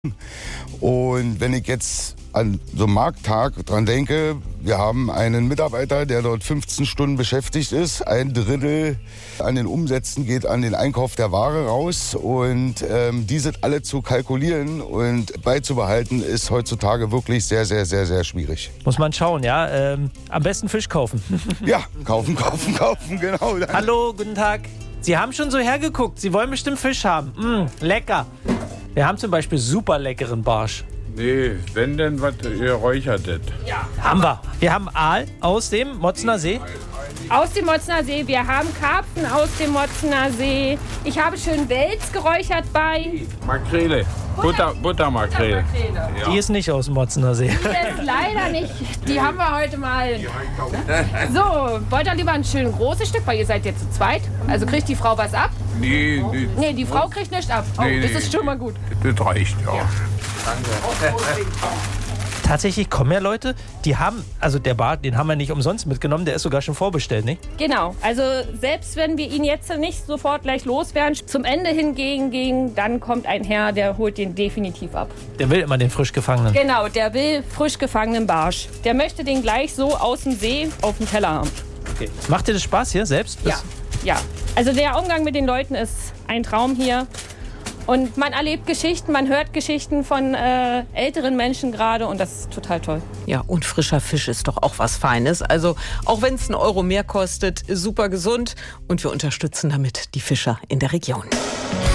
Und wenn ich jetzt an so einem Markttag dran denke, wir haben einen Mitarbeiter, der dort 15 Stunden beschäftigt ist. Ein Drittel an den Umsätzen geht an den Einkauf der Ware raus. Und diese alle zu kalkulieren und beizubehalten, ist heutzutage wirklich sehr, sehr, sehr, sehr schwierig. Muss man schauen, ja. Am besten Fisch kaufen. Ja, kaufen, genau. Hallo, guten Tag. Sie haben schon so hergeguckt. Sie wollen bestimmt Fisch haben. Lecker. Wir haben zum Beispiel super leckeren Barsch. Nee, wenn denn was geräuchertes. Ja, haben wir. Wir haben Aal aus dem Motzner See. Aus dem Motzner See. Wir haben Karpfen aus dem Motzner See. Ich habe schön Wels geräuchert bei. Makrele. Buttermakrele. Ja. Die ist nicht aus dem Motzner See. Die ist leider nicht. Die haben wir heute mal. So, wollt ihr lieber ein schön großes Stück, weil ihr seid jetzt zu zweit. Also kriegt die Frau was ab? Nee. Nee, die Frau kriegt nichts ab. Oh, Nee, das ist schon mal gut. Das reicht, ja. Tatsächlich kommen ja Leute, die haben, also der Bart, den haben wir nicht umsonst mitgenommen, der ist sogar schon vorbestellt, nicht? Genau, also selbst wenn wir ihn jetzt nicht sofort gleich loswerden, zum Ende hingegen, dann kommt ein Herr, der holt den definitiv ab. Der will immer den frisch gefangenen. Genau, der will frisch gefangenen Barsch. Der möchte den gleich so aus dem See auf dem Teller haben. Okay. Macht dir das Spaß hier selbst? Ja. Also der Umgang mit den Leuten ist ein Traum hier. Und man erlebt Geschichten, man hört Geschichten von älteren Menschen gerade und das ist total toll. Ja, und frischer Fisch ist doch auch was Feines. Also auch wenn es einen Euro mehr kostet, super gesund und wir unterstützen damit die Fischer in der Region.